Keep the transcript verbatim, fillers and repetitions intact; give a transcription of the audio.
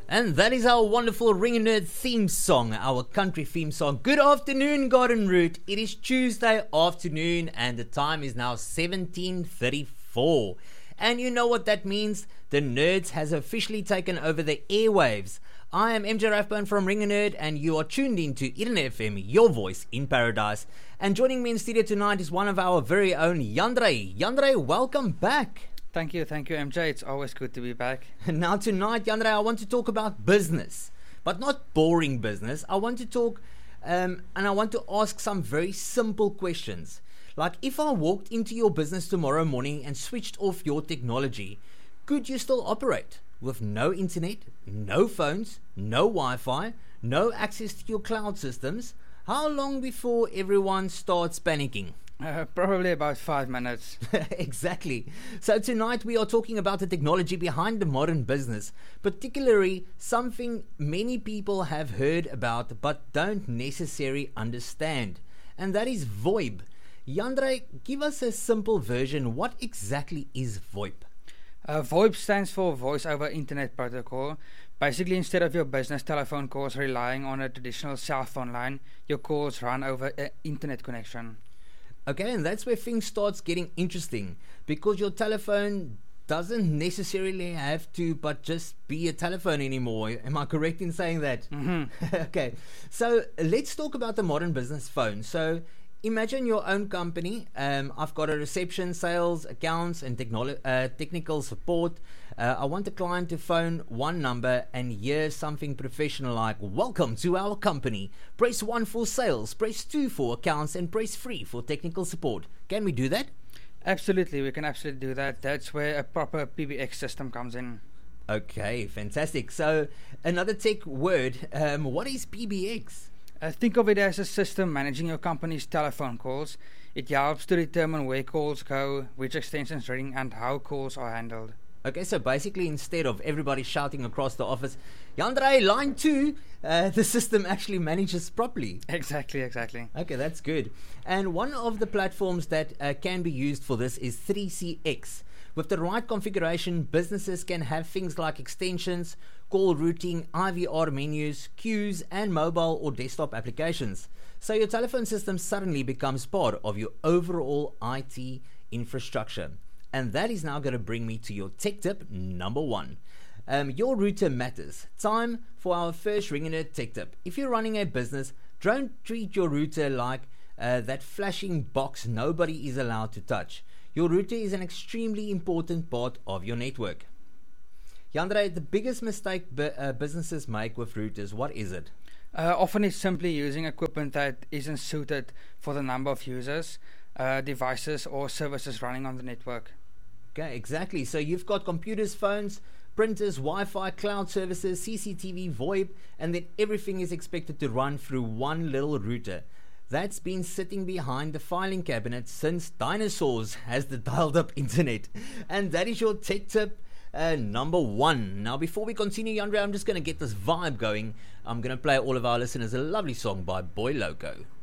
And that is our wonderful Ring a Nerd theme song, our country theme song. Good afternoon, Garden Route. It is Tuesday afternoon and the time is now seventeen thirty-four. And you know what that means? The Nerds has officially taken over the airwaves. I am M J Rathbone from Ring a Nerd and you are tuned in to Eden F M, your voice in paradise. And joining me in studio tonight is one of our very own, Yandre. Yandre, welcome back. Thank you, thank you, M J. It's always good to be back. Now tonight, Yandre, I want to talk about business, but not boring business. I want to talk um, and I want to ask some very simple questions. Like, if I walked into your business tomorrow morning and switched off your technology, could you still operate with no internet, no phones, no Wi-Fi, no access to your cloud systems? How long before everyone starts panicking? Uh, probably about five minutes. Exactly. So tonight we are talking about the technology behind the modern business, particularly something many people have heard about but don't necessarily understand, and that is VoIP. Yandre, give us a simple version. What exactly is VoIP? Uh, VoIP stands for Voice over Internet Protocol. Basically, instead of your business telephone calls relying on a traditional cell phone line, your calls run over an internet connection. Okay, and that's where things starts getting interesting, because your telephone doesn't necessarily have to but just be a telephone anymore. Am I correct in saying that? Mm-hmm. Okay, so let's talk about the modern business phone. So imagine your own company. Um, I've got a reception, sales, accounts, and technolo- uh, technical support. Uh, I want the client to phone one number and hear something professional like, "Welcome to our company. Press one for sales, press two for accounts, and press three for technical support." Can we do that? Absolutely, we can absolutely do that. That's where a proper P B X system comes in. Okay, fantastic. So another tech word, um, what is P B X? Uh, think of it as a system managing your company's telephone calls. It helps to determine where calls go, which extensions ring, and how calls are handled. Okay, so basically instead of everybody shouting across the office, "Yandre, line two," uh, the system actually manages properly. Exactly, exactly. Okay, that's good. And one of the platforms that uh, can be used for this is three C X. With the right configuration, businesses can have things like extensions, call routing, I V R menus, queues, and mobile or desktop applications. So your telephone system suddenly becomes part of your overall I T infrastructure. And that is now going to bring me to your tech tip number one. Um, your router matters. Time for our first Ring a Nerd tech tip. If you're running a business, don't treat your router like uh, that flashing box nobody is allowed to touch. Your router is an extremely important part of your network. Yandre, the biggest mistake bu- uh, businesses make with routers, what is it? Uh, often it's simply using equipment that isn't suited for the number of users, uh, devices, or services running on the network. Okay, exactly. So you've got computers, phones, printers, Wi-Fi, cloud services, C C T V, VoIP, and then everything is expected to run through one little router. That's been sitting behind the filing cabinet since dinosaurs has the dialed-up internet. And that is your tech tip uh, number one. Now, before we continue, Yandre, I'm just going to get this vibe going. I'm going to play all of our listeners a lovely song by Boy Loco.